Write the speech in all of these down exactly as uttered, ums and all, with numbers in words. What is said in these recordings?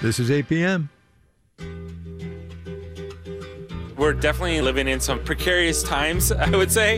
This is eight p.m. We're definitely living in some precarious times, I would say.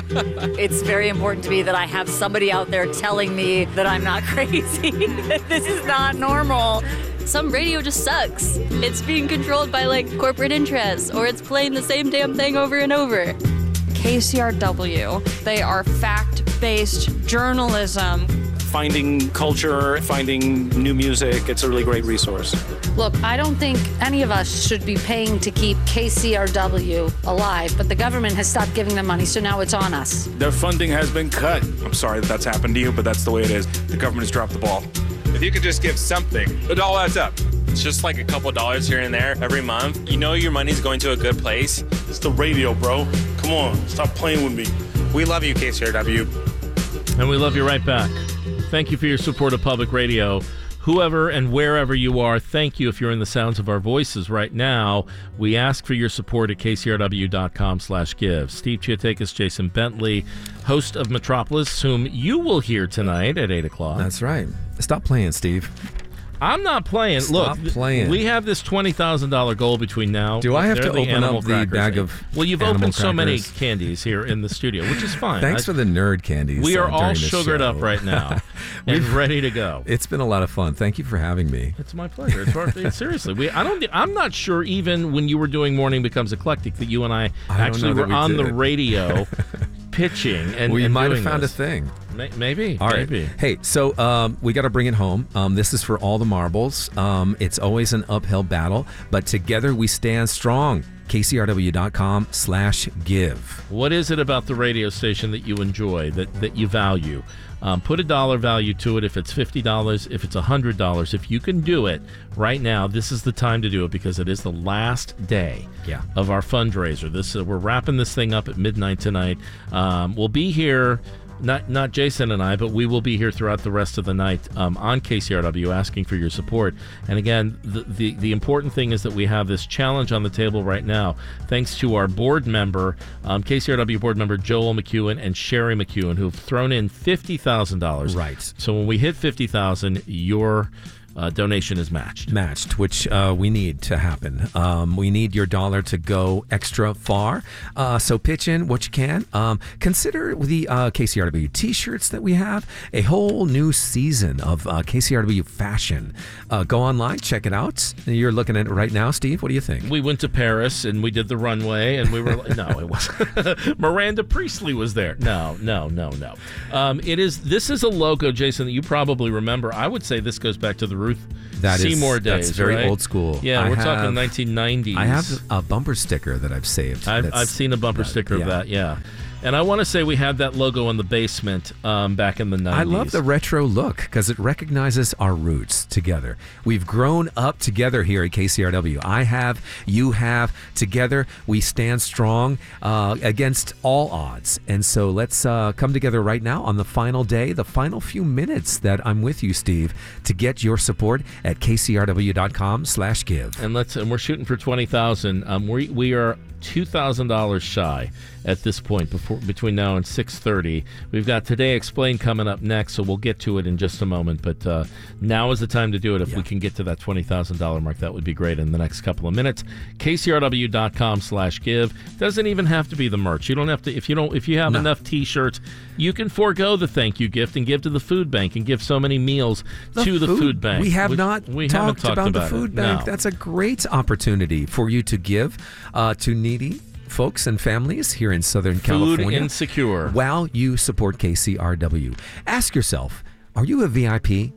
It's very important to me that I have somebody out there telling me that I'm not crazy, that this is not normal. Some radio just sucks. It's being controlled by, like, corporate interests, or it's playing the same damn thing over and over. K C R W, they are fact-based journalism. Finding culture, finding new music, it's a really great resource. Look, I don't think any of us should be paying to keep K C R W alive, but the government has stopped giving them money, so now it's on us. Their funding has been cut. I'm sorry that that's happened to you, but that's the way it is. The government has dropped the ball. If you could just give something, it all adds up. It's just like a couple dollars here and there every month. You know your money's going to a good place. It's the radio, bro. Come on, stop playing with me. We love you, K C R W. And we love you right back. Thank you for your support of public radio. Whoever and wherever you are, thank you if you're in the sounds of our voices right now. We ask for your support at k c r w dot com slash give. Steve Chiatakis, Jason Bentley, host of Metropolis, whom you will hear tonight at eight o'clock. That's right. Stop playing, Steve. I'm not playing. Stop Look, playing. We have this twenty thousand dollars goal between now. Do I have They're to the open up the crackers. bag of Well, you've animal opened so many crackers? candies here in the studio, which is fine. Thanks I, for the nerd candies. We are uh, all during the sugared show. up right now and ready to go. It's been a lot of fun. Thank you for having me. It's my pleasure. It's our, it's, seriously, we. I don't. I'm not sure even when you were doing Morning Becomes Eclectic that you and I, I actually don't know were that we on the did. radio pitching and we and might have doing found this. a thing. May- Maybe. All right. Maybe. Hey, so um, we got to bring it home. Um, this is for all the marbles. Um, it's always an uphill battle, but together we stand strong. k c r w dot com slash give. What is it about the radio station that you enjoy, that, that you value? Um, put a dollar value to it. If it's fifty dollars, if it's one hundred dollars, if you can do it right now, this is the time to do it because it is the last day Yeah. of our fundraiser. This uh, We're wrapping this thing up at midnight tonight. Um, we'll be here. Not not Jason and I, but we will be here throughout the rest of the night um, on K C R W asking for your support. And again, the, the, the important thing is that we have this challenge on the table right now, thanks to our board member, um, K C R W board member Joel McEwen and Sherry McEwen, who have thrown in fifty thousand dollars. Right. So when we hit fifty thousand dollars, your uh, donation is matched. Matched, which uh, we need to happen. Um, we need your dollar to go extra far. Uh, so pitch in what you can. Um, consider the uh, K C R W t-shirts that we have. A whole new season of uh, K C R W fashion. Uh, go online, check it out. You're looking at it right now, Steve. What do you think? We went to Paris and we did the runway and we were like, no, it wasn't. Miranda Priestley was there. No, no, no, no. Um, it is. This is a logo, Jason, that you probably remember. I would say this goes back to the Ruth That is- Seymour days. that's very right? old school. Yeah, I we're have- talking nineteen nineties. I have a bumper sticker that I've saved. I've, That's- I've seen a bumper that- sticker yeah. of that, yeah. And I want to say we had that logo in the basement um, back in the nineties. I love the retro look because it recognizes our roots together. We've grown up together here at K C R W. I have, you have, together we stand strong uh, against all odds. And so let's uh, come together right now on the final day, the final few minutes that I'm with you, Steve, to get your support at k c r w dot com slash give. And let's and we're shooting for twenty thousand. Um, we we are two thousand dollars shy at this point before between now and six thirty. We've got Today Explained coming up next, so we'll get to it in just a moment. But uh, now is the time to do it. If Yeah. we can get to that twenty thousand dollars mark, that would be great in the next couple of minutes. k c r w dot com slash give. Doesn't even have to be the merch. You don't have to if you don't if you have No. enough t-shirts, you can forego the thank you gift and give to the food bank and give so many meals to the food bank. We have We- not we haven't talked, talked about, about the food it. bank. No. That's a great opportunity for you to give uh, to needy folks and families here in Southern Food California insecure. while you support K C R W. Ask yourself, are you a V I P?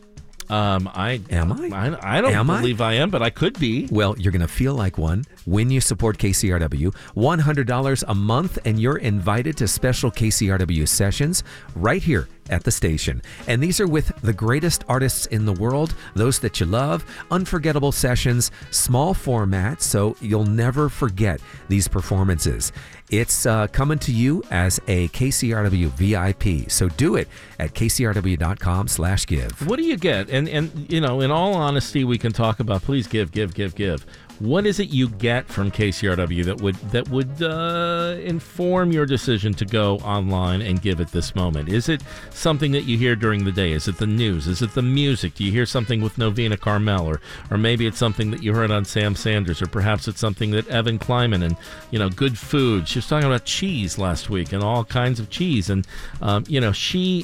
Um, I Am I? I, I don't Am I? believe I? am, but I could be. Well, you're going to feel like one when you support K C R W. one hundred dollars a month, and you're invited to special K C R W sessions right here at the station. And these are with the greatest artists in the world, those that you love, unforgettable sessions, small format, so you'll never forget these performances. It's uh, coming to you as a K C R W V I P. So do it at k c r w dot com slash give. What do you get? And and you know, in all honesty, we can talk about please give, give, give, give. What is it you get from K C R W that would that would uh, inform your decision to go online and give at this moment? Is it something that you hear during the day? Is it the news? Is it the music? Do you hear something with Novena Carmel, or or maybe it's something that you heard on Sam Sanders, or perhaps it's something that Evan Kleiman and you know good food. She was talking about cheese last week and all kinds of cheese, and um, you know she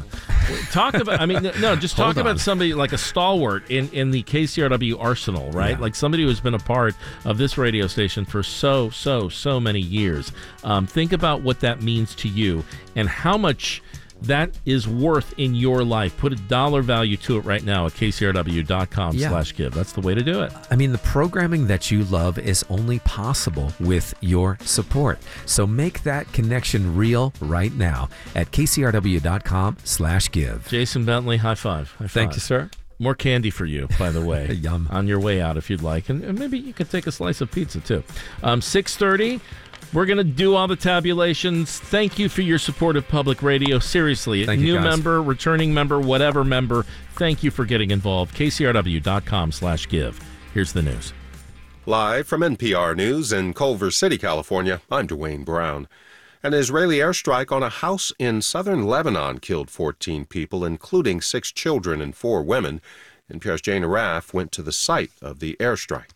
talk about. I mean, no, just talk Hold on. about somebody like a stalwart in in the K C R W arsenal, right? Yeah. Like somebody who's been a part of this radio station for so, so, so many years. Um, think about what that means to you and how much that is worth in your life. Put a dollar value to it right now at k c r w dot com Yeah. slash give. That's the way to do it. I mean, the programming that you love is only possible with your support. So make that connection real right now at k c r w dot com slash give. Jason Bentley, high five. High Thank five. you, sir. More candy for you, by the way. Yum. On your way out, if you'd like. And, and maybe you could take a slice of pizza, too. Um, six thirty, we're going to do all the tabulations. Thank you for your support of public radio. Seriously, Thank you, new guys. member, returning member, whatever member, thank you for getting involved. k c r w dot com slash give. Here's the news. Live from N P R News in Culver City, California, I'm Dwayne Brown. An Israeli airstrike on a house in southern Lebanon killed fourteen people, including six children and four women. N P R's Jane Araf went to the site of the airstrike.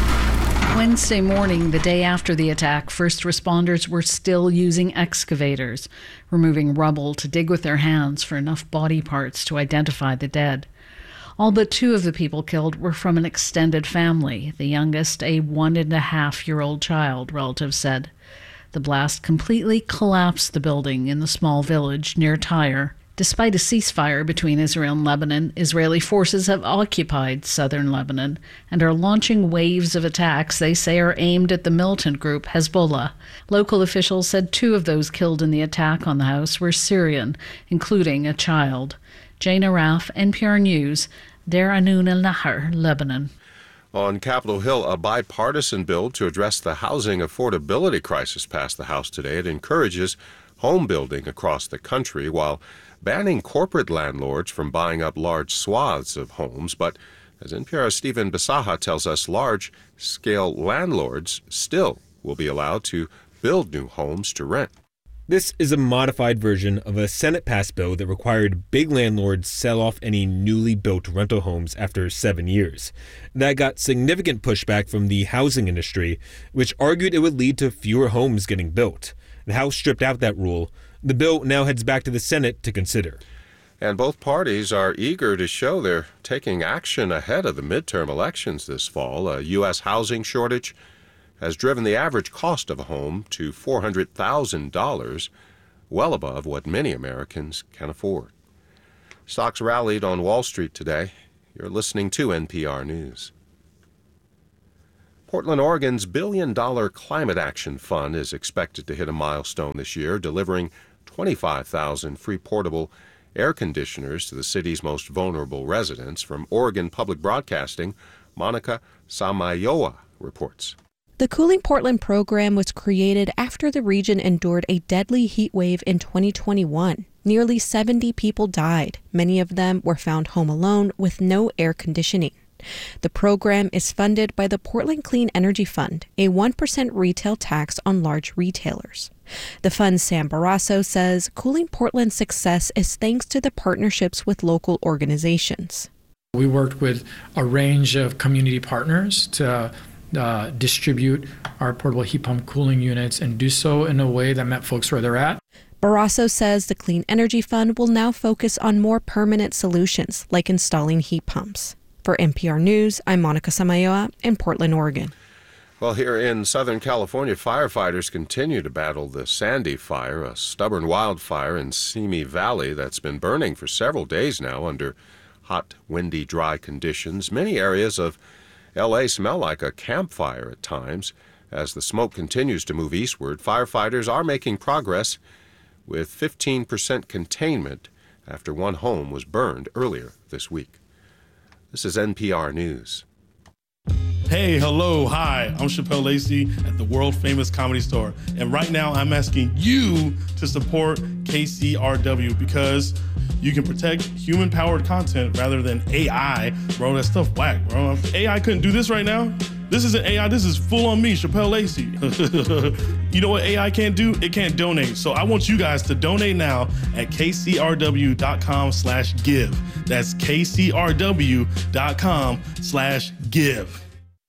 Wednesday morning, the day after the attack, first responders were still using excavators, removing rubble to dig with their hands for enough body parts to identify the dead. All but two of the people killed were from an extended family, the youngest a one-and-a-half-year-old child, relatives said. The blast completely collapsed the building in the small village near Tyre. Despite a ceasefire between Israel and Lebanon, Israeli forces have occupied southern Lebanon and are launching waves of attacks they say are aimed at the militant group Hezbollah. Local officials said two of those killed in the attack on the house were Syrian, including a child. Jane Araf, N P R News, Deir Anun el-Nahar, Lebanon. On Capitol Hill, a bipartisan bill to address the housing affordability crisis passed the House today. It encourages home building across the country while banning corporate landlords from buying up large swaths of homes. But as N P R's Stephen Bisaha tells us, large-scale landlords still will be allowed to build new homes to rent. This is a modified version of a Senate-passed bill that required big landlords sell off any newly built rental homes after seven years. That got significant pushback from the housing industry, which argued it would lead to fewer homes getting built. The House stripped out that rule. The bill now heads back to the Senate to consider. And both parties are eager to show they're taking action ahead of the midterm elections this fall. A U S housing shortage has driven the average cost of a home to four hundred thousand dollars, well above what many Americans can afford. Stocks rallied on Wall Street today. You're listening to N P R News. Portland, Oregon's billion-dollar Climate Action Fund is expected to hit a milestone this year, delivering twenty-five thousand free portable air conditioners to the city's most vulnerable residents. From Oregon Public Broadcasting, Monica Samayoa reports. The Cooling Portland program was created after the region endured a deadly heat wave in twenty twenty-one. Nearly seventy people died. Many of them were found home alone with no air conditioning. The program is funded by the Portland Clean Energy Fund, a one percent retail tax on large retailers. The fund's Sam Barrasso says Cooling Portland's success is thanks to the partnerships with local organizations. We worked with a range of community partners to uh, distribute our portable heat pump cooling units and do so in a way that met folks where they're at. Barrasso says the Clean Energy Fund will now focus on more permanent solutions like installing heat pumps. For N P R News, I'm Monica Samayoa in Portland, Oregon. Well, here in Southern California, firefighters continue to battle the Sandy Fire, a stubborn wildfire in Simi Valley that's been burning for several days now under hot, windy, dry conditions. Many areas of L A smell like a campfire at times. As the smoke continues to move eastward, firefighters are making progress with fifteen percent containment after one home was burned earlier this week. This is N P R News. Hey, hello, hi, I'm Chappelle Lacey at the world-famous Comedy Store. And right now I'm asking you to support K C R W because you can protect human-powered content rather than A I. Bro, that stuff whack, bro. A I couldn't do this right now. This isn't A I, this is full on me, Chappelle Lacey. You know what A I can't do? It can't donate. So I want you guys to donate now at kcrw.com slash give. That's kcrw.com slash give.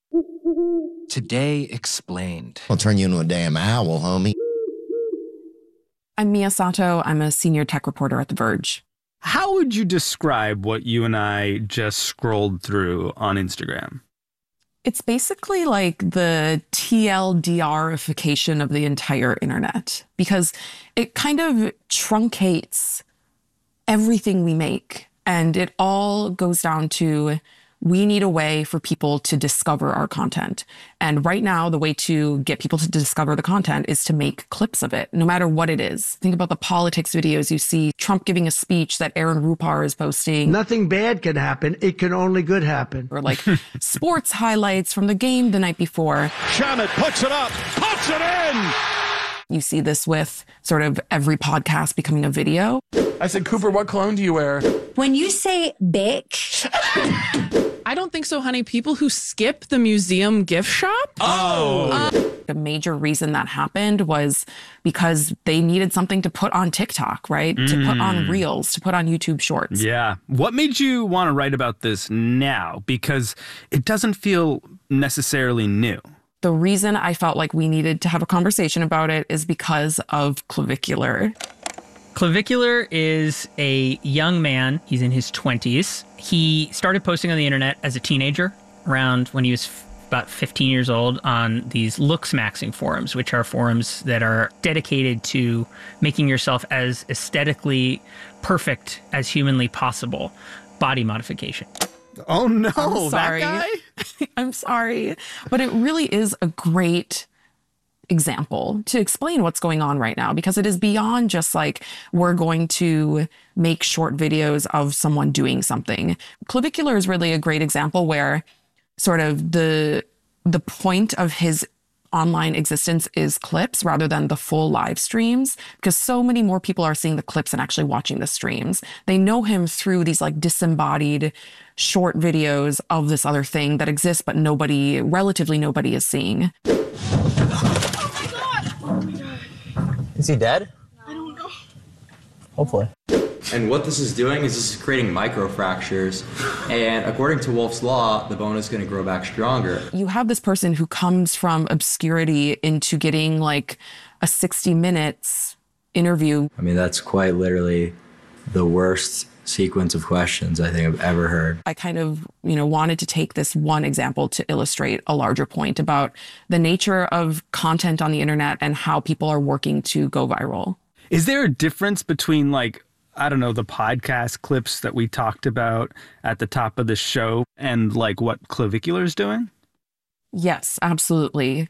Today Explained. I'll turn you into a damn owl, homie. I'm Mia Sato. I'm a senior tech reporter at The Verge. How would you describe what you and I just scrolled through on Instagram? It's basically like the T L D R-ification of the entire internet, because it kind of truncates everything we make. And it all goes down to, we need a way for people to discover our content. And right now, the way to get people to discover the content is to make clips of it, no matter what it is. Think about the politics videos you see, Trump giving a speech that Aaron Rupar is posting. Nothing bad can happen. It can only good happen. Or like sports highlights from the game the night before. Shamet puts it up, puts it in! You see this with sort of every podcast becoming a video. I said, Cooper, what cologne do you wear? When you say Bic... I don't think so, honey. People who skip the museum gift shop? Oh! Uh, the major reason that happened was because they needed something to put on TikTok, right? Mm. To put on Reels, to put on YouTube Shorts. Yeah. What made you want to write about this now? Because it doesn't feel necessarily new. The reason I felt like we needed to have a conversation about it is because of Clavicular. Clavicular is a young man. He's in his twenties. He started posting on the internet as a teenager, around when he was f- about fifteen years old, on these looks maxing forums, which are forums that are dedicated to making yourself as aesthetically perfect as humanly possible. Body modification. Oh no, I'm sorry. That guy? I'm sorry. But it really is a great example to explain what's going on right now, because it is beyond just like, we're going to make short videos of someone doing something. Clavicular is really a great example where sort of the the point of his online existence is clips rather than the full live streams, because so many more people are seeing the clips and actually watching the streams. They know him through these like disembodied short videos of this other thing that exists, but nobody, relatively nobody is seeing. Is he dead? I don't know. Hopefully. And what this is doing is this is creating microfractures, and according to Wolff's Law, the bone is going to grow back stronger. You have this person who comes from obscurity into getting like a sixty minutes interview. I mean, that's quite literally the worst sequence of questions I think I've ever heard. I kind of, you know, wanted to take this one example to illustrate a larger point about the nature of content on the internet and how people are working to go viral. Is there a difference between, like, I don't know, the podcast clips that we talked about at the top of the show and like what Clavicular is doing? Yes, absolutely.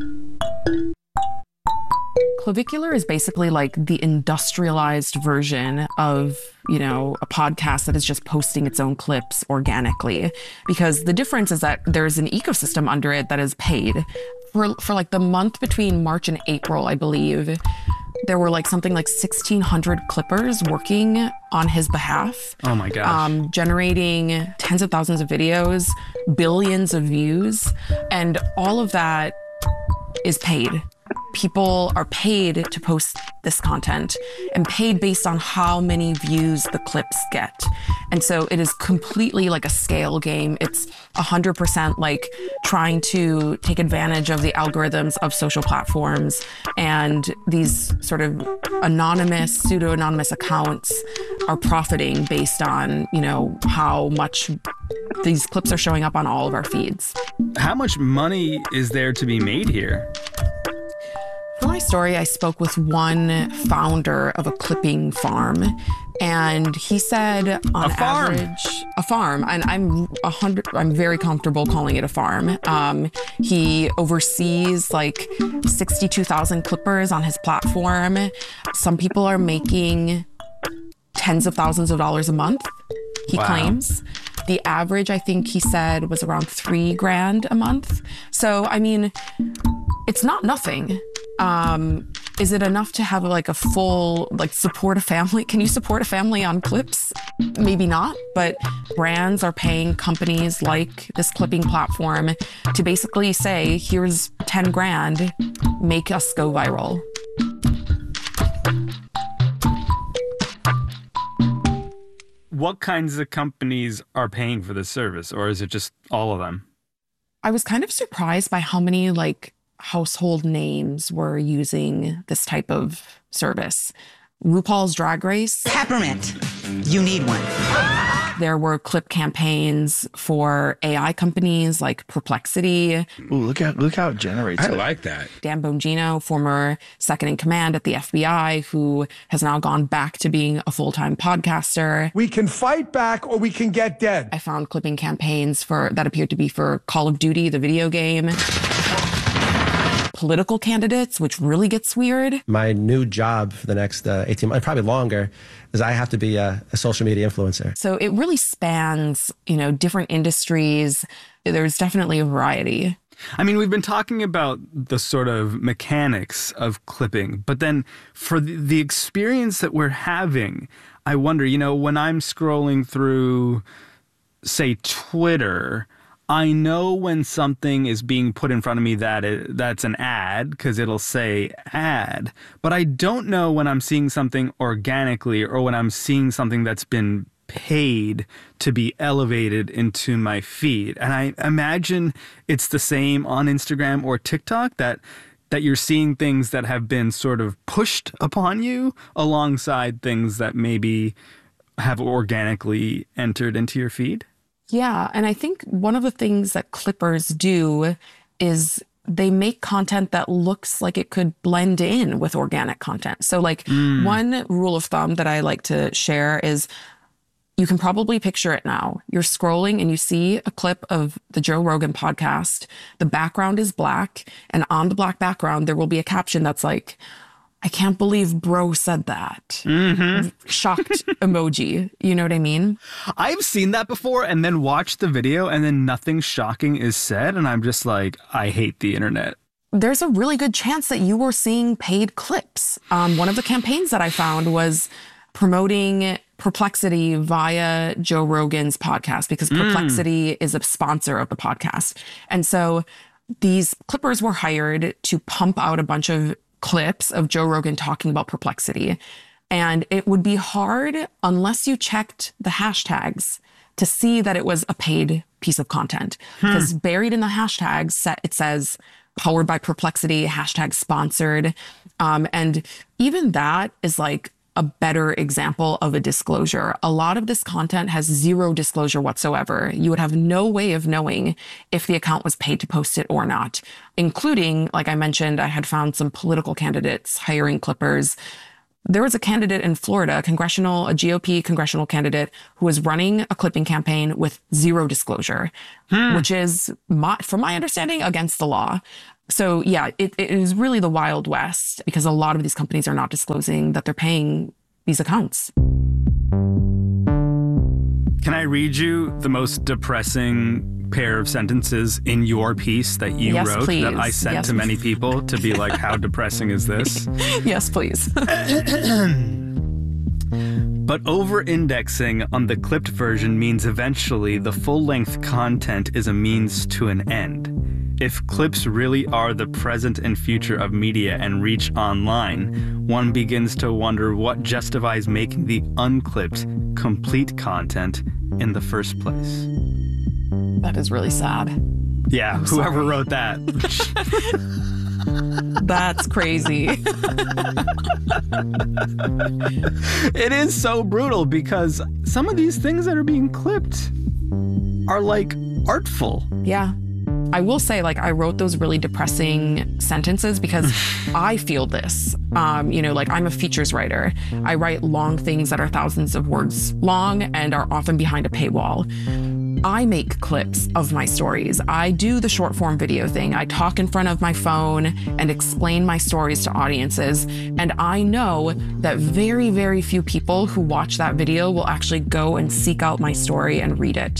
Clavicular is basically like the industrialized version of, you know, a podcast that is just posting its own clips organically. Because the difference is that there's an ecosystem under it that is paid. For, for like the month between March and April, I believe, there were like something like sixteen hundred clippers working on his behalf. Oh my gosh. Um, generating tens of thousands of videos, billions of views, and all of that is paid. People are paid to post this content and paid based on how many views the clips get. And so it is completely like a scale game. It's one hundred percent like trying to take advantage of the algorithms of social platforms, and these sort of anonymous, pseudo-anonymous accounts are profiting based on, you know, how much these clips are showing up on all of our feeds. How much money is there to be made here? For my story, I spoke with one founder of a clipping farm, and he said on a farm. average, a farm, and I'm a hundred, I'm very comfortable calling it a farm. Um, he oversees like sixty-two thousand clippers on his platform. Some people are making tens of thousands of dollars a month, he Wow. claims. The average, I think he said, was around three grand a month. So, I mean, it's not nothing. Um, Is it enough to have like a full, like support a family? Can you support a family on clips? Maybe not, but brands are paying companies like this clipping platform to basically say, here's ten grand, make us go viral. What kinds of companies are paying for this service, or is it just all of them? I was kind of surprised by how many like household names were using this type of service. RuPaul's Drag Race. Peppermint. You need one. There were clip campaigns for A I companies like Perplexity. Ooh, look at look how it generates. I it. like that. Dan Bongino, former second in command at the F B I, who has now gone back to being a full-time podcaster. We can fight back or we can get dead. I found clipping campaigns for that appeared to be for Call of Duty, the video game. Political candidates, which really gets weird. My new job for the next uh, eighteen months, probably longer, is I have to be a, a social media influencer. So it really spans, you know, different industries. There's definitely a variety. I mean, we've been talking about the sort of mechanics of clipping, but then for the, the experience that we're having, I wonder, you know, when I'm scrolling through, say, Twitter, I know when something is being put in front of me that it, that's an ad, because it'll say ad, but I don't know when I'm seeing something organically or when I'm seeing something that's been paid to be elevated into my feed. And I imagine it's the same on Instagram or TikTok, that that you're seeing things that have been sort of pushed upon you alongside things that maybe have organically entered into your feed. Yeah, and I think one of the things that clippers do is they make content that looks like it could blend in with organic content. So like mm. one rule of thumb that I like to share is you can probably picture it now. You're scrolling and you see a clip of the Joe Rogan podcast. The background is black, and on the black background, there will be a caption that's like, I can't believe bro said that. Mm-hmm. Shocked emoji. You know what I mean? I've seen that before and then watched the video and then nothing shocking is said. And I'm just like, I hate the internet. There's a really good chance that you were seeing paid clips. Um, one of the campaigns that I found was promoting Perplexity via Joe Rogan's podcast, because Mm. Perplexity is a sponsor of the podcast. And so these clippers were hired to pump out a bunch of clips of Joe Rogan talking about Perplexity. And it would be hard unless you checked the hashtags to see that it was a paid piece of content. Hmm. Because buried in the hashtags, it says powered by Perplexity, hashtag sponsored. Um, and even that is like a better example of a disclosure. A lot of this content has zero disclosure whatsoever. You would have no way of knowing if the account was paid to post it or not, including, like I mentioned, I had found some political candidates hiring clippers. There was a candidate in Florida, a congressional, a G O P congressional candidate, who was running a clipping campaign with zero disclosure, hmm. which is, my, from my understanding, against the law. So yeah, it, it is really the Wild West, because a lot of these companies are not disclosing that they're paying these accounts. Can I read you the most depressing pair of sentences in your piece that you yes, wrote please. that I sent yes, to many people to be like, how depressing is this? Yes, please. But over-indexing on the clipped version means eventually the full-length content is a means to an end. If clips really are the present and future of media and reach online, one begins to wonder what justifies making the unclipped, complete content in the first place. That is really sad. Yeah, I'm whoever sorry. wrote that. That's crazy. It is so brutal, because some of these things that are being clipped are like artful. Yeah. I will say, like, I wrote those really depressing sentences because I feel this. Um, you know, like, I'm a features writer. I write long things that are thousands of words long and are often behind a paywall. I make clips of my stories. I do the short form video thing. I talk in front of my phone and explain my stories to audiences. And I know that very, very few people who watch that video will actually go and seek out my story and read it.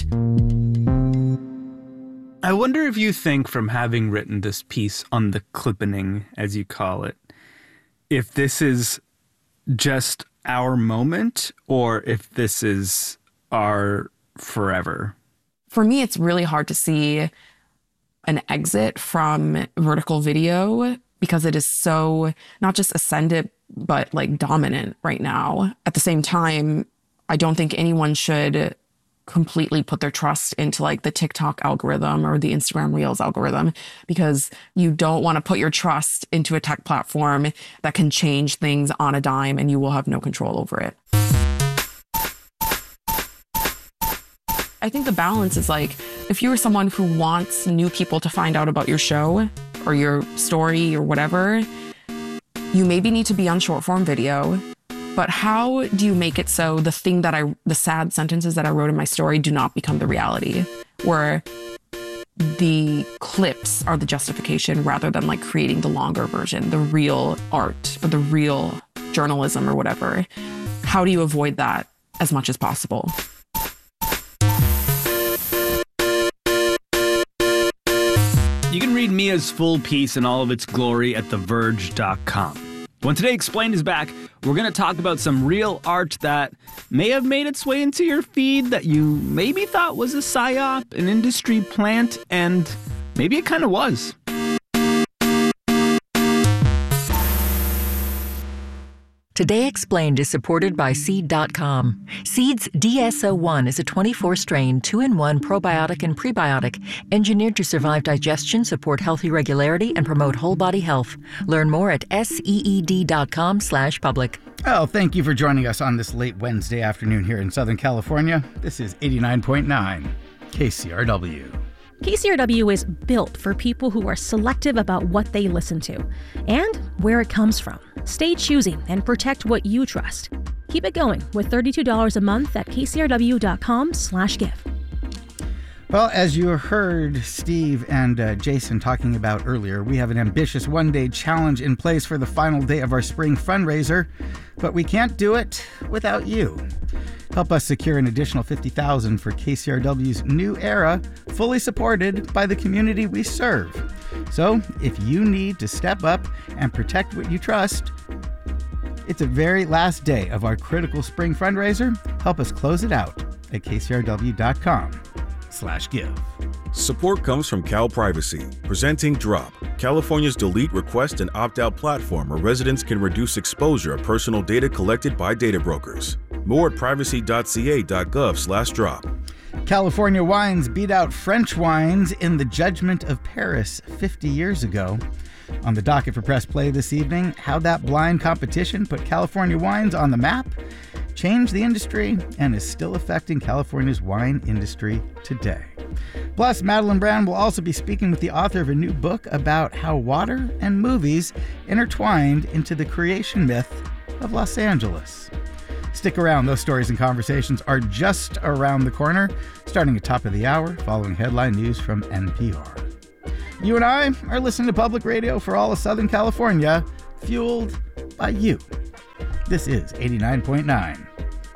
I wonder if you think, from having written this piece on the clippening, as you call it, if this is just our moment or if this is our forever. For me, it's really hard to see an exit from vertical video because it is so not just ascendant, but like dominant right now. At the same time, I don't think anyone should completely put their trust into like the TikTok algorithm or the Instagram Reels algorithm, because you don't want to put your trust into a tech platform that can change things on a dime and you will have no control over it. I think the balance is like, if you are someone who wants new people to find out about your show or your story or whatever, you maybe need to be on short form video. But how do you make it so the thing that I, the sad sentences that I wrote in my story do not become the reality, where the clips are the justification rather than like creating the longer version, the real art or the real journalism or whatever? How do you avoid that as much as possible? You can read Mia's full piece in all of its glory at the verge dot com. When Today Explained is back, we're going to talk about some real art that may have made its way into your feed that you maybe thought was a psyop, an industry plant, and maybe it kind of was. Today Explained is supported by Seed dot com. Seed's D S O one is a twenty-four strain, two in one probiotic and prebiotic, engineered to survive digestion, support healthy regularity, and promote whole body health. Learn more at seed dot com slash public. Well, thank you for joining us on this late Wednesday afternoon here in Southern California. This is eighty-nine point nine K C R W. K C R W is built for people who are selective about what they listen to and where it comes from. Stay choosy and protect what you trust. Keep it going with thirty-two dollars a month at k c r w dot com slash give. Well, as you heard Steve and uh, Jason talking about earlier, we have an ambitious one-day challenge in place for the final day of our spring fundraiser, but we can't do it without you. Help us secure an additional fifty thousand dollars for K C R W's new era, fully supported by the community we serve. So, if you need to step up and protect what you trust, it's the very last day of our critical spring fundraiser. Help us close it out at k c r w dot com slash give. Support comes from Cal Privacy, presenting Drop, California's delete, request, and opt-out platform where residents can reduce exposure of personal data collected by data brokers. More at privacy dot c a dot gov slash drop. California wines beat out French wines in the Judgment of Paris fifty years ago. On the docket for Press Play this evening, how that blind competition put California wines on the map, changed the industry, and is still affecting California's wine industry today. Plus, Madeline Brown will also be speaking with the author of a new book about how water and movies intertwined into the creation myth of Los Angeles. Stick around, those stories and conversations are just around the corner, starting at top of the hour, following headline news from N P R. You and I are listening to public radio for all of Southern California, fueled by you. This is eighty-nine point nine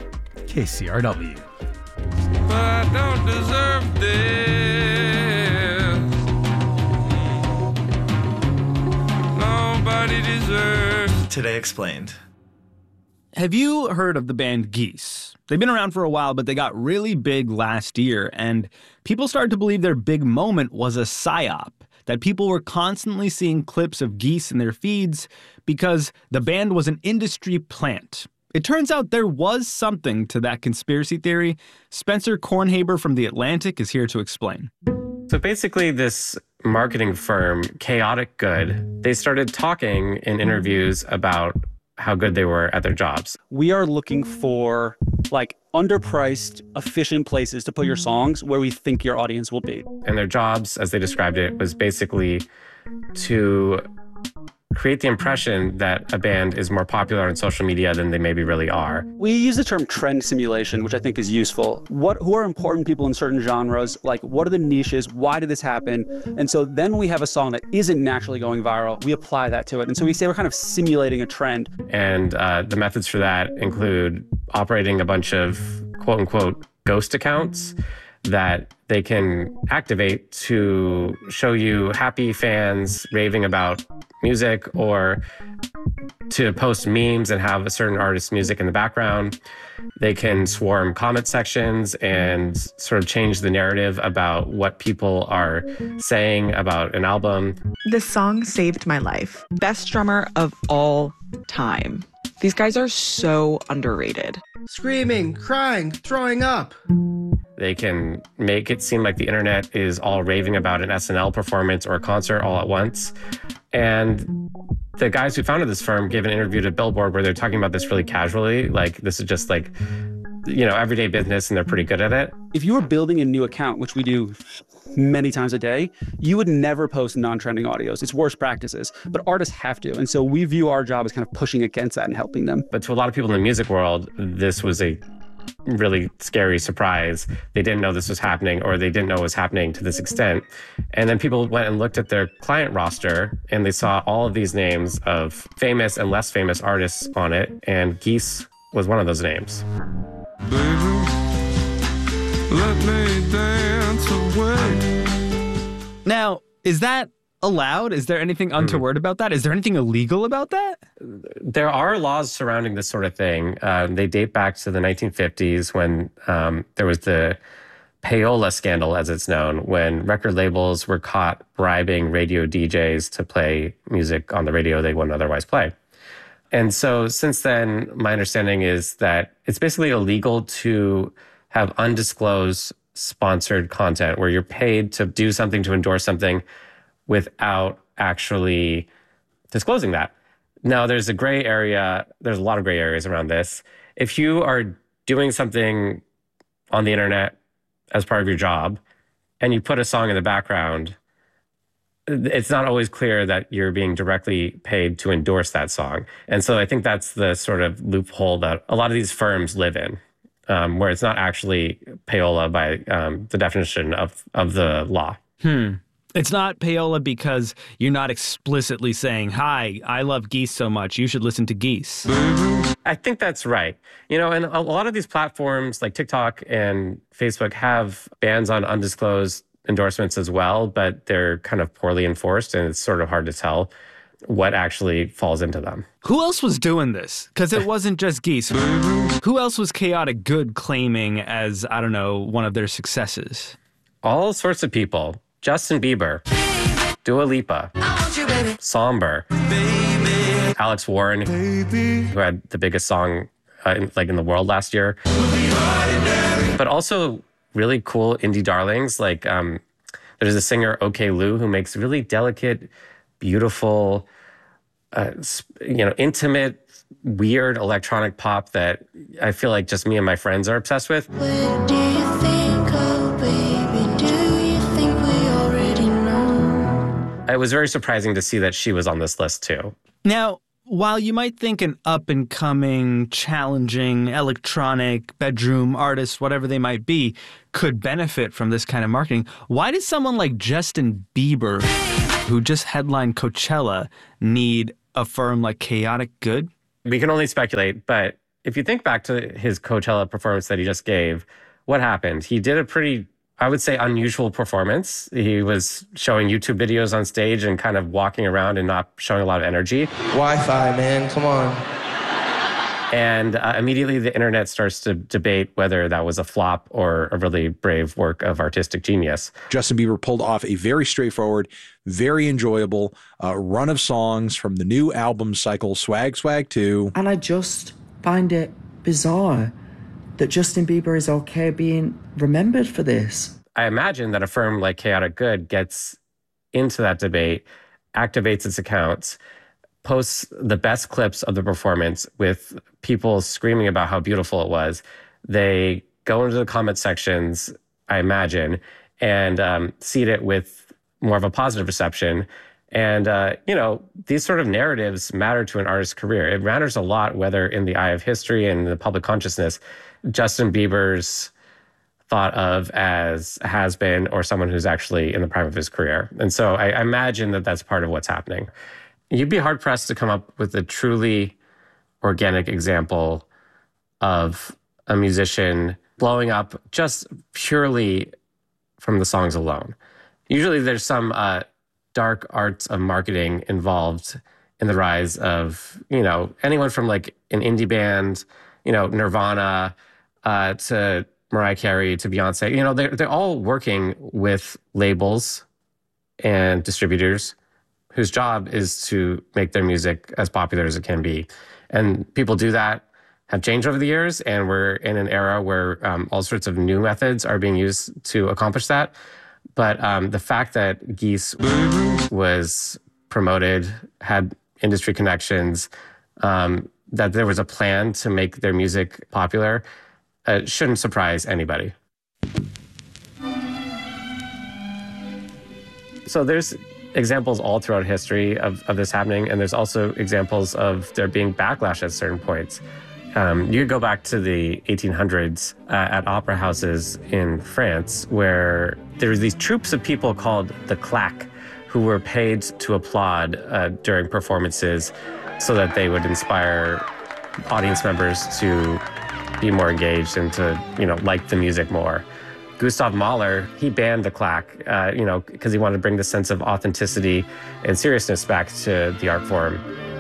K C R W. But I don't deserve this. Nobody deserves. Today Explained. Have you heard of the band Geese? They've been around for a while, but they got really big last year, and people started to believe their big moment was a psyop, that people were constantly seeing clips of Geese in their feeds because the band was an industry plant. It turns out there was something to that conspiracy theory. Spencer Kornhaber from The Atlantic is here to explain. So basically, this marketing firm, Chaotic Good, they started talking in interviews about how good they were at their jobs. We are looking for like underpriced, efficient places to put your songs where we think your audience will be. And their jobs, as they described it, was basically to create the impression that a band is more popular on social media than they maybe really are. We use the term trend simulation, which I think is useful. What, who are important people in certain genres? Like, what are the niches? Why did this happen? And so then we have a song that isn't naturally going viral. We apply that to it. And so we say we're kind of simulating a trend. And uh, the methods for that include operating a bunch of quote unquote ghost accounts that they can activate to show you happy fans raving about music or to post memes and have a certain artist's music in the background. They can swarm comment sections and sort of change the narrative about what people are saying about an album. This song saved my life. Best drummer of all time. These guys are so underrated. Screaming, crying, throwing up. They can make it seem like the internet is all raving about an S N L performance or a concert all at once. And the guys who founded this firm gave an interview to Billboard where they're talking about this really casually. Like, this is just like, you know, everyday business, and they're pretty good at it. If you were building a new account, which we do many times a day, you would never post non-trending audios. It's worst practices, but artists have to. And so we view our job as kind of pushing against that and helping them. But to a lot of people in the music world, this was a really scary surprise. They didn't know this was happening, or they didn't know it was happening to this extent. And then people went and looked at their client roster, and they saw all of these names of famous and less famous artists on it, and Geese was one of those names. Baby, let me dance away. Now, is that allowed? Is there anything untoward about that? Is there anything illegal about that? There are laws surrounding this sort of thing. Uh, they date back to the nineteen fifties when um, there was the payola scandal, as it's known, when record labels were caught bribing radio D Js to play music on the radio they wouldn't otherwise play. And so since then, my understanding is that it's basically illegal to have undisclosed sponsored content where you're paid to do something, to endorse something, without actually disclosing that. Now, there's a gray area. There's a lot of gray areas around this. If you are doing something on the internet as part of your job and you put a song in the background, it's not always clear that you're being directly paid to endorse that song. And so I think that's the sort of loophole that a lot of these firms live in, um, where it's not actually payola by um, the definition of, of the law. Hmm. It's not payola because you're not explicitly saying, hi, I love Geese so much, you should listen to Geese. I think that's right. You know, and a lot of these platforms like TikTok and Facebook have bans on undisclosed endorsements as well, but they're kind of poorly enforced, and it's sort of hard to tell what actually falls into them. Who else was doing this? Because it wasn't just Geese. Who else was Chaotic Good claiming as, I don't know, one of their successes? All sorts of people. Justin Bieber, Dua Lipa, Somber, baby. Alex Warren, baby. Who had the biggest song uh, in, like in the world last year. But also really cool indie darlings. Like um, there's a singer, OK Lou, who makes really delicate, beautiful, uh, you know, intimate, weird electronic pop that I feel like just me and my friends are obsessed with. What do you think, oh baby? Do you think we already know? It was very surprising to see that she was on this list too. Now, while you might think an up-and-coming, challenging, electronic, bedroom artist, whatever they might be, could benefit from this kind of marketing, why does someone like Justin Bieber, who just headlined Coachella, need a firm like Chaotic Good? We can only speculate, but if you think back to his Coachella performance that he just gave, what happened? He did a pretty, I would say, unusual performance. He was showing YouTube videos on stage and kind of walking around and not showing a lot of energy. Wi-Fi, man, come on. And uh, immediately the internet starts to debate whether that was a flop or a really brave work of artistic genius. Justin Bieber pulled off a very straightforward, very enjoyable uh, run of songs from the new album cycle, Swag Swag two. And I just find it bizarre that Justin Bieber is okay being remembered for this. I imagine that a firm like Chaotic Good gets into that debate, activates its accounts, posts the best clips of the performance with people screaming about how beautiful it was. They go into the comment sections, I imagine, and um, seed it with more of a positive reception. And, uh, you know, these sort of narratives matter to an artist's career. It matters a lot whether in the eye of history and the public consciousness, Justin Bieber's thought of as a has-been or someone who's actually in the prime of his career. And so I, I imagine that that's part of what's happening. You'd be hard-pressed to come up with a truly organic example of a musician blowing up just purely from the songs alone. Usually there's some uh, dark arts of marketing involved in the rise of, you know, anyone from like an indie band, you know, Nirvana, uh, to Mariah Carey, to Beyonce. You know, they're, they're all working with labels and distributors whose job is to make their music as popular as it can be. And people do that, have changed over the years, and we're in an era where um, all sorts of new methods are being used to accomplish that. But um, the fact that Geese was promoted, had industry connections, um, that there was a plan to make their music popular, uh, shouldn't surprise anybody. So there's examples all throughout history of, of this happening, and there's also examples of there being backlash at certain points. Um, you could go back to the eighteen hundreds uh, at opera houses in France, where there was these troops of people called the claque, who were paid to applaud uh, during performances so that they would inspire audience members to be more engaged and to, you know, like the music more. Gustav Mahler, he banned the claque, uh, you know, because he wanted to bring the sense of authenticity and seriousness back to the art form.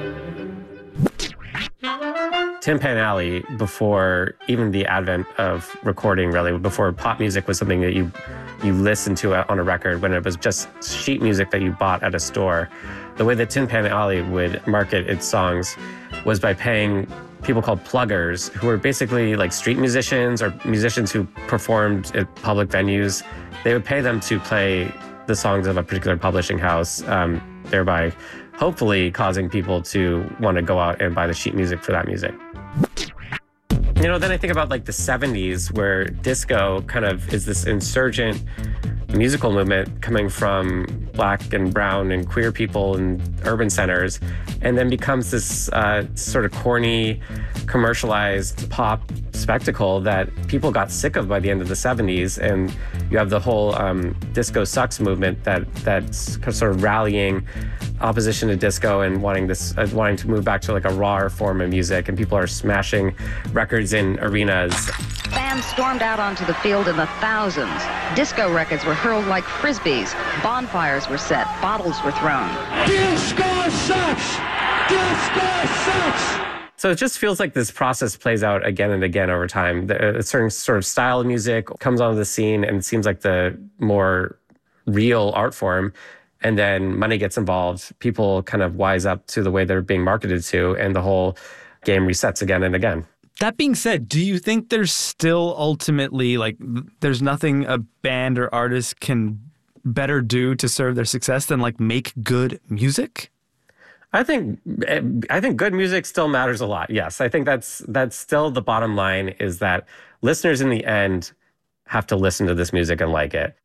Tin Pan Alley, before even the advent of recording, really, before pop music was something that you you listened to on a record, when it was just sheet music that you bought at a store, the way that Tin Pan Alley would market its songs was by paying people called pluggers, who were basically like street musicians or musicians who performed at public venues. They would pay them to play the songs of a particular publishing house, um, thereby hopefully causing people to want to go out and buy the sheet music for that music. You know, then I think about like the seventies, where disco kind of is this insurgent musical movement coming from Black and brown and queer people in urban centers, and then becomes this uh, sort of corny, commercialized pop spectacle that people got sick of by the end of the seventies. And you have the whole um, disco sucks movement that that's sort of rallying opposition to disco and wanting this, uh, wanting to move back to like a rawer form of music, and people are smashing records in arenas. Fans stormed out onto the field in the thousands. Disco records were hurled like frisbees. Bonfires were set. Bottles were thrown. Disco sucks! Disco sucks! So it just feels like this process plays out again and again over time. A certain sort of style of music comes onto the scene, and it seems like the more real art form. And then money gets involved. People kind of wise up to the way they're being marketed to, and the whole game resets again and again. That being said, do you think there's still ultimately, like, there's nothing a band or artist can better do to serve their success than, like, make good music? I think I think good music still matters a lot. Yes, I think that's that's still the bottom line, is that listeners in the end have to listen to this music and like it.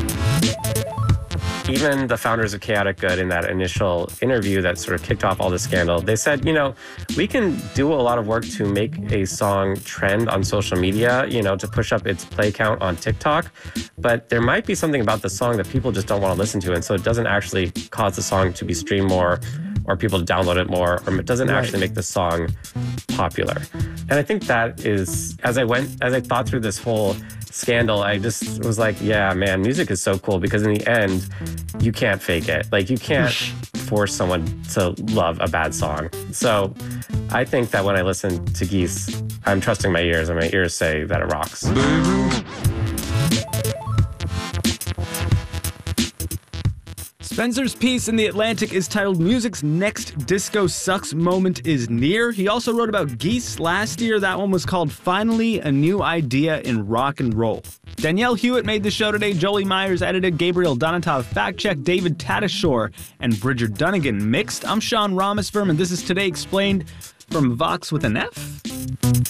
Even the founders of Chaotic Good, in that initial interview that sort of kicked off all this scandal, they said, you know, we can do a lot of work to make a song trend on social media, you know, to push up its play count on TikTok, but there might be something about the song that people just don't want to listen to, and so it doesn't actually cause the song to be streamed more or people to download it more, or it doesn't right. actually make the song popular. And I think that is, as I went, as I thought through this whole scandal, I just was like, yeah, man, music is so cool, because in the end, you can't fake it. Like, you can't force someone to love a bad song. So I think that when I listen to Geese, I'm trusting my ears, and my ears say that it rocks. Spencer's piece in The Atlantic is titled "Music's Next Disco Sucks Moment is Near." He also wrote about Geese last year. That one was called "Finally, a New Idea in Rock and Roll." Danielle Hewitt made the show today. Jolie Myers edited. Gabriel Donatov fact-checked. David Tatasciore and Bridger Dunnigan mixed. I'm Sean Rameswaram, and this is Today Explained from Vox with an F.